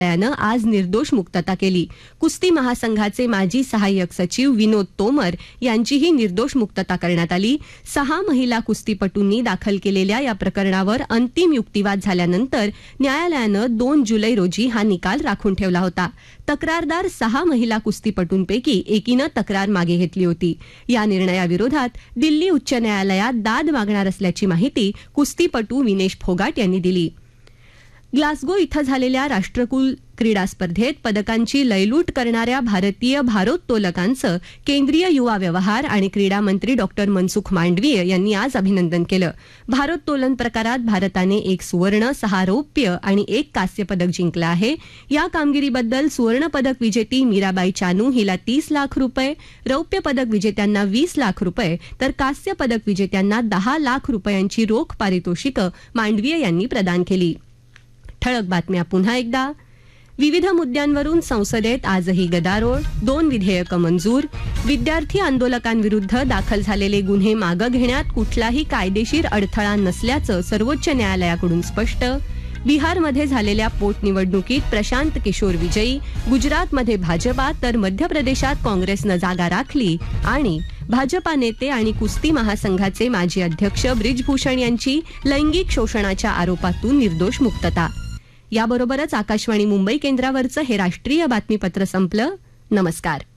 न्यायालयानं आज निर्दोष मुक्तता केली. कुस्ती महासंघाचे माजी सहाय्यक सचिव विनोद तोमर यांचीही निर्दोष मुक्तता करण्यात आली. 6 महिला कुस्तीपटूंनी दाखल केलेल्या या प्रकरणावर अंतिम युक्तिवाद झाल्यानंतर न्यायालयानं 2 जुलै रोजी हा निकाल राखून ठेवला होता. तक्रारदार 6 महिला कुस्तीपटूंपैकी एकीनं तक्रार मागे घेतली होती. या निर्णयाविरोधात दिल्ली उच्च न्यायालयात दाद मागणार असल्याची माहिती कुस्तीपटू विनेश फोगाट यांनी दिली. ग्लासगो इथं झालेल्या राष्ट्रकुल क्रीडा स्पर्धेत पदकांची लयलूट करणाऱ्या भारतीय भारोत्तोलकांचं केंद्रीय युवा व्यवहार आणि क्रीडा मंत्री डॉक्टर मनसुख मांडवीय यांनी आज अभिनंदन केलं. भारोत्तोलन प्रकारात भारताने 1 सुवर्ण, 6 रौप्य आणि 1 कांस्य पदक जिंकलं आहे. या कामगिरीबद्दल सुवर्ण पदक विजेती मीराबाई चानू हिला 30 लाख रुपये, रौप्य पदक विजेत्यांना 20 लाख रुपये तर कांस्य पदक विजेत्यांना 10 लाख रुपयांची रोख पारितोषिकं मांडवीय यांनी प्रदान केली. ठळक बातम्या पुन्हा एकदा. विविध मुद्द्यांवरून संसदेत आजही गदारोळ, 2 विधेयकं मंजूर. विद्यार्थी आंदोलकांविरुद्ध दाखल झालेले गुन्हे मागं घेण्यात कुठलाही कायदेशीर अडथळा नसल्याचं सर्वोच्च न्यायालयाकडून स्पष्ट. बिहारमध्ये झालेल्या पोटनिवडणुकीत प्रशांत किशोर विजयी. गुजरातमध्ये भाजपा तर मध्य प्रदेशात काँग्रेसनं जागा राखली. आणि भाजपा नेते आणि कुस्ती महासंघाचे माजी अध्यक्ष ब्रिजभूषण यांची लैंगिक शोषणाच्या आरोपातून निर्दोष मुक्तता. याबरोबरच आकाशवाणी मुंबई केंद्रावरचं हे राष्ट्रीय बातमीपत्र संपलं. नमस्कार.